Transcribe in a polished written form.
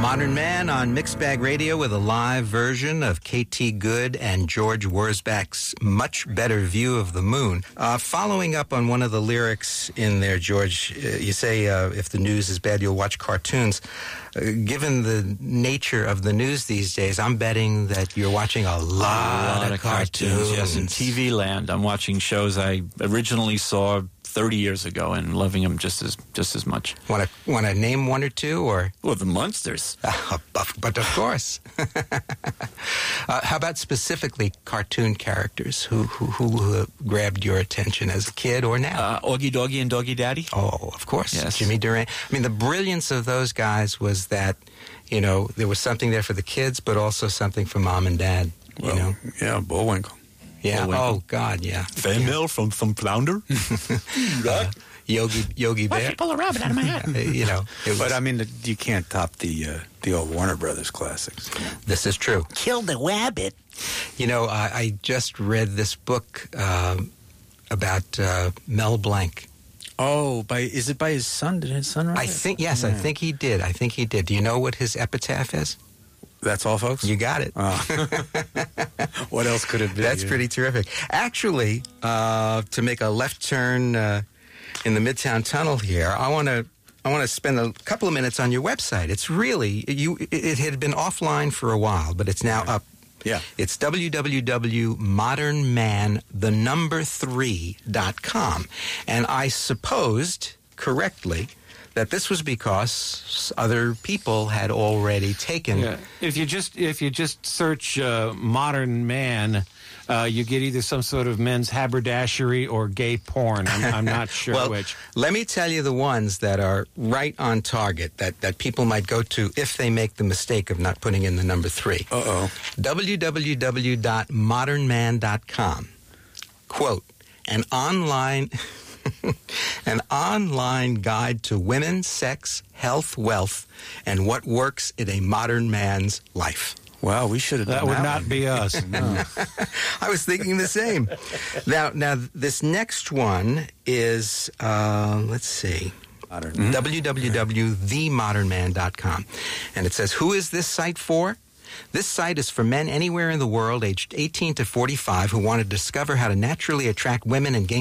Modern Man on Mixed Bag Radio with a live version of K.T. Good and George Wurzbach's Much Better View of the Moon. Following up on one of the lyrics in there, George, you say if the news is bad, you'll watch cartoons. Given the nature of the news these days, I'm betting that you're watching a lot of cartoons. Yes, in TV land, I'm watching shows I originally saw 30 years ago and loving them just as much. Want to name one or two, or? Well, the Munsters. But of course. How about specifically cartoon characters who grabbed your attention as a kid or now? Augie Doggie and Doggy Daddy. Oh, of course. Yes. Jimmy Durante. I mean, the brilliance of those guys was that, there was something there for the kids, but also something for mom and dad, Yeah, Bullwinkle. Yeah. Bullwinkle. Oh, God, yeah. Fan mail from Flounder. Yogi Bear. Why pull a rabbit out of my hat? It was, But I mean, you can't top the old Warner Brothers classics. this is true. Kill the rabbit. I just read this book about Mel Blanc. Oh, is it by his son? Did his son write I it? think, yes, I think he did. Do you know what his epitaph is? That's all, folks? You got it. What else could it be? That's pretty terrific. Actually, to make a left turn in the Midtown Tunnel here, I want to spend a couple of minutes on your website. It's really it had been offline for a while, but it's now up. Yeah. It's www.modernman3.com. And I supposed correctly that this was because other people had already taken. Yeah. If you just search modern man, you get either some sort of men's haberdashery or gay porn. I'm not sure which. Let me tell you the ones that are right on target that people might go to if they make the mistake of not putting in the number 3. Uh-oh. www.modernman.com. Quote, an online guide to women, sex, health, wealth, and what works in a modern man's life. Wow, we should have done That would that not one. be us. No. I was thinking the same. Now, this next one is, let's see, www.themodernman.com. And it says, who is this site for? This site is for men anywhere in the world aged 18 to 45 who want to discover how to naturally attract women and gain